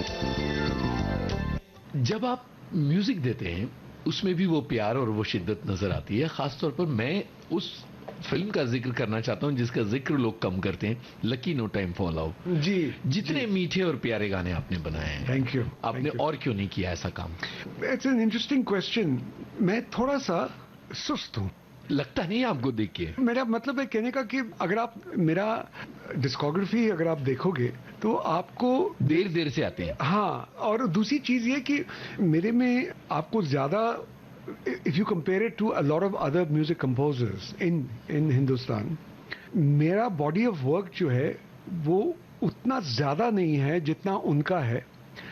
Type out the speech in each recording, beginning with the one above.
जब आप म्यूजिक देते हैं उसमें भी वो प्यार और वो शिद्दत नजर आती है। खासतौर पर मैं उस फिल्म का जिक्र करना चाहता हूं जिसका जिक्र लोग कम करते हैं, lucky no time for love. जी, जितने मीठे और प्यारे गाने आपने बनाए हैं, थैंक यू। आपने और क्यों नहीं किया ऐसा काम? It's an interesting question. मैं थोड़ा सा सुस्त हूँ, लगता नहीं आपको देख के। मेरा मतलब है कहने का कि अगर आप मेरा डिस्कोग्राफी अगर आप देखोगे तो आपको देर देर से आते हैं। हाँ, और दूसरी चीज ये कि मेरे में आपको ज्यादा, if you compare it to a lot of other music composers इन हिंदुस्तान, मेरा बॉडी ऑफ वर्क जो है वो उतना ज्यादा नहीं है जितना उनका है।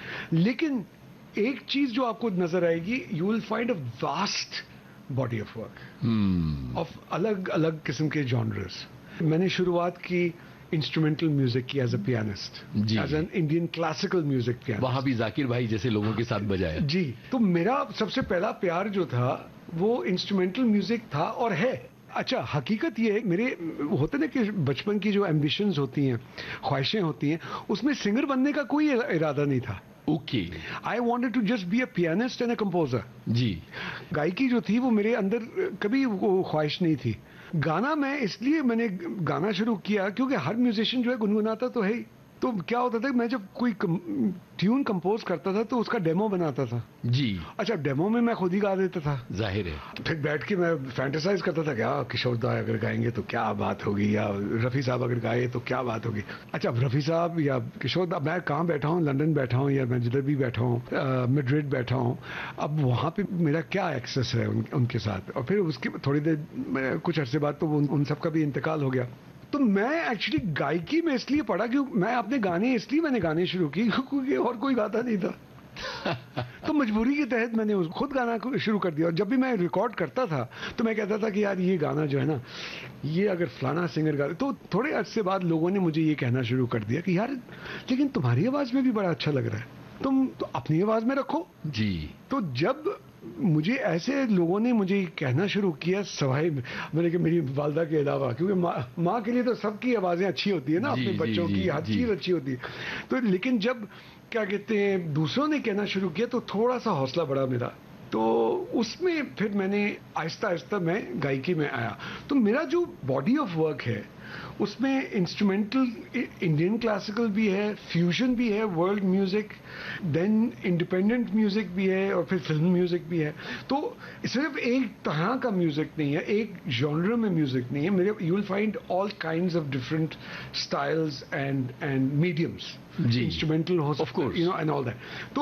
लेकिन एक चीज जो आपको नजर आएगी, you will find a vast body of work of अलग अलग किस्म के जॉनर्स। मैंने शुरुआत की इंस्ट्रूमेंटल म्यूजिक की as a pianist, as an Indian classical music pianist. वहां भी जाकिर भाई जैसे लोगों के साथ बजाया। जी, तो मेरा सबसे पहला प्यार जो था वो इंस्ट्रूमेंटल म्यूजिक था और है। अच्छा, हकीकत ये है, मेरे होते ना कि बचपन की जो एम्बिशंस होती हैं, ख्वाहिशें होती हैं, उसमें सिंगर बनने का कोई इरादा नहीं था। Okay, I wanted to just be a pianist and a composer. जी, गायकी जो थी वो मेरे अंदर कभी वो ख्वाहिश नहीं थी। गाना मैं इसलिए मैंने गाना शुरू किया क्योंकि हर म्यूजिशियन जो है गुनगुनाता तो है ही। तो क्या होता था, मैं जब कोई ट्यून कंपोज करता था तो उसका डेमो बनाता था। जी, अच्छा, डेमो में मैं खुद ही गा देता था। जाहिर है। फिर बैठ के मैं फैंटेसाइज करता था, क्या किशोर दा अगर गाएंगे तो क्या बात होगी, या रफ़ी साहब अगर गाए तो क्या बात होगी। अच्छा, रफ़ी साहब या किशोर दा, मैं कहाँ बैठा हूँ, लंदन बैठा हूँ या मैं जिधर भी बैठा हूँ, मैड्रिड बैठा हूँ, अब वहाँ पे मेरा क्या एक्सेस है उनके साथ। और फिर उसके थोड़ी देर कुछ अरसे बाद तो उन सब का भी इंतकाल हो गया। तो मैं एक्चुअली गायकी में इसलिए पढ़ा क्योंकि मैं अपने गाने, इसलिए मैंने गाने शुरू किए क्योंकि और कोई गाता नहीं था। तो मजबूरी के तहत मैंने खुद गाना शुरू कर दिया। और जब भी मैं रिकॉर्ड करता था तो मैं कहता था कि यार ये गाना जो है ना, ये अगर फलाना सिंगर गा, तो थोड़े अरसे बाद लोगों ने मुझे ये कहना शुरू कर दिया कि यार लेकिन तुम्हारी आवाज में भी बड़ा अच्छा लग रहा है, तुम तो अपनी आवाज में रखो। जी, तो जब मुझे ऐसे लोगों ने मुझे कहना शुरू किया, सवाई मैंने कि मेरी वालदा के अलावा, क्योंकि माँ के लिए तो सबकी आवाज़ें अच्छी होती है ना, अपने बच्चों की हर चीज़ अच्छी होती है। तो लेकिन जब क्या कहते हैं दूसरों ने कहना शुरू किया तो थोड़ा सा हौसला बढ़ा मेरा। तो उसमें फिर मैंने आहिस्ता आहिस्ता मैं गायकी में आया। तो मेरा जो बॉडी ऑफ वर्क है उसमें इंस्ट्रूमेंटल इंडियन क्लासिकल भी है, फ्यूजन भी है, world music, then independent music भी है, और फिर फिल्म म्यूजिक भी है। तो सिर्फ एक तरह का म्यूजिक नहीं है, एक जॉनर में म्यूजिक नहीं है मेरे। You will find all kinds of different styles and mediums. Instrumental हो, of course, you know, and all that. तो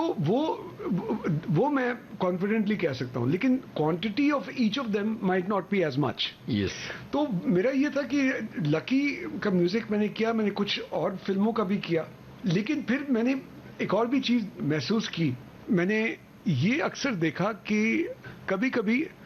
वो मैं कॉन्फिडेंटली कह सकता हूँ, लेकिन quantity of each of them might not be as much. Yes. तो मेरा ये था कि लकी का म्यूजिक मैंने किया, मैंने कुछ और फिल्मों का भी किया, लेकिन फिर मैंने एक और भी चीज महसूस की। मैंने ये अक्सर देखा कि कभी कभी